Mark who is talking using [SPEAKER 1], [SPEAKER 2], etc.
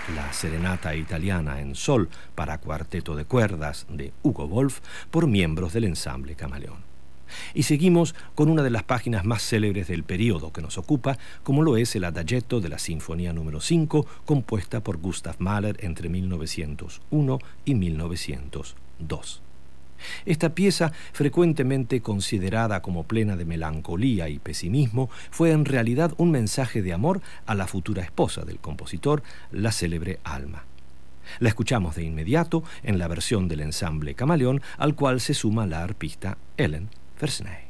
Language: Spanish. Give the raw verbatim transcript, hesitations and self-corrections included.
[SPEAKER 1] la serenata italiana en sol para cuarteto de cuerdas de Hugo Wolf por miembros del ensamble Camaleón. Y seguimos con una de las páginas más célebres del periodo que nos ocupa, como lo es el adagietto de la Sinfonía número cinco, compuesta por Gustav Mahler entre mil novecientos uno y mil novecientos dos. Esta pieza, frecuentemente considerada como plena de melancolía y pesimismo, fue en realidad un mensaje de amor a la futura esposa del compositor, la célebre Alma. La escuchamos de inmediato en la versión del ensamble Camaleón, al cual se suma la arpista Ellen Versenay.